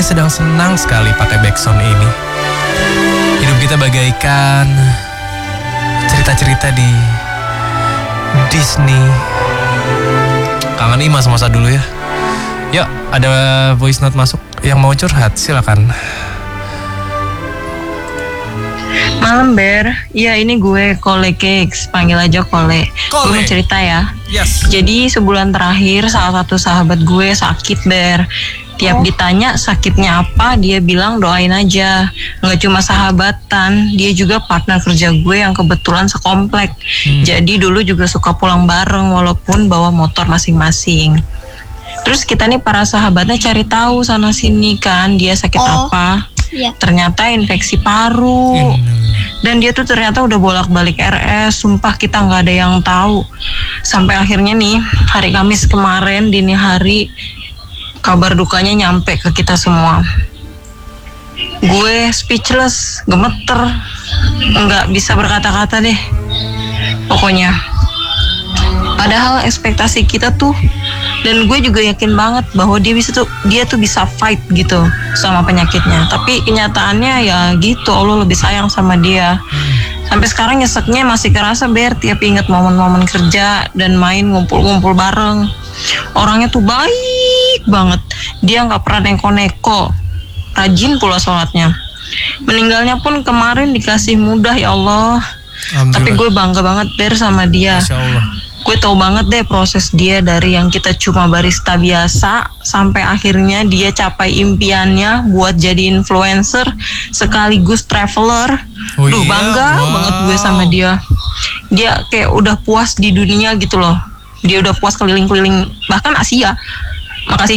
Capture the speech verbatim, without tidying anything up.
sedang senang sekali pakai backsound ini. Hidup kita bagaikan cerita-cerita di Disney. Kangen nih masa-masa dulu ya. Yuk, ada voice note masuk. Yang mau curhat silakan. Malam Ber, iya ini gue Kole Cakes, panggil aja Kole. Gue mau cerita ya. Yes. Jadi sebulan terakhir salah satu sahabat gue sakit Ber. Tiap oh. ditanya sakitnya apa, dia bilang doain aja. Nggak cuma sahabatan, dia juga partner kerja gue yang kebetulan sekomplek. Hmm. Jadi dulu juga suka pulang bareng walaupun bawa motor masing-masing. Terus kita nih para sahabatnya cari tahu sana sini kan dia sakit oh. apa. Yeah. Ternyata infeksi paru. Hmm. Dan dia tuh ternyata udah bolak-balik R S. Sumpah kita gak ada yang tahu. Sampai akhirnya nih hari Kamis kemarin dini hari kabar dukanya nyampe ke kita semua. Gue speechless, gemeter, gak bisa berkata-kata deh pokoknya. Padahal ekspektasi kita tuh, dan gue juga yakin banget bahwa dia bisa tuh dia tuh bisa fight gitu sama penyakitnya. Tapi kenyataannya ya gitu, Allah lebih sayang sama dia. Sampai sekarang nyeseknya masih kerasa Ber tiap inget momen-momen kerja dan main ngumpul-ngumpul bareng. Orangnya tuh baik banget. Dia nggak pernah neko-neko. Rajin pula sholatnya. Meninggalnya pun kemarin dikasih mudah ya Allah. Tapi gue bangga banget Ber sama dia. Masya Allah. Gue tau banget deh proses dia dari yang kita cuma barista biasa sampai akhirnya dia capai impiannya buat jadi influencer sekaligus traveler. Oh Duh iya? bangga wow. banget gue sama dia. Dia kayak udah puas di dunia gitu loh. Dia udah puas keliling-keliling bahkan Asia. Makasih